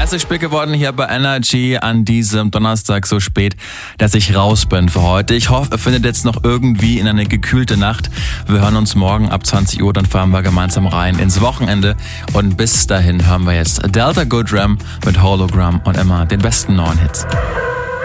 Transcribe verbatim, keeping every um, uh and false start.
Es ist spät geworden hier bei Energy an diesem Donnerstag so spät, dass ich raus bin für heute. Ich hoffe, ihr findet jetzt noch irgendwie in eine gekühlte Nacht. Wir hören uns morgen ab zwanzig Uhr, dann fahren wir gemeinsam rein ins Wochenende. Und bis dahin hören wir jetzt Delta Goodram mit Hologram und immer den besten neuen Hits.